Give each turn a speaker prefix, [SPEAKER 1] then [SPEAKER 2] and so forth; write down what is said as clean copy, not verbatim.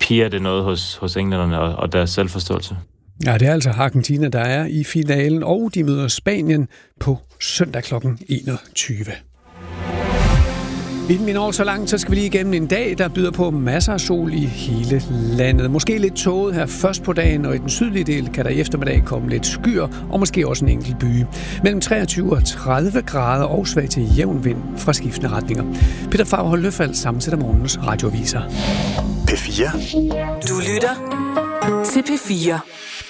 [SPEAKER 1] piger det noget hos englænderne og deres selvforståelse.
[SPEAKER 2] Ja, det er altså Argentina, der er i finalen, og de møder Spanien på søndag kl. 21. Inden vi når så langt, så skal vi lige igennem en dag, der byder på masser af sol i hele landet. Måske lidt tåget her først på dagen, og i den sydlige del kan der i eftermiddag komme lidt skyer, og måske også en enkelt byge. Mellem 23 og 30 grader og svag til jævn vind fra skiftende retninger. Peter Favre Løfald sammensætter morgens radioaviser.
[SPEAKER 3] P4.
[SPEAKER 4] Du lytter til P4.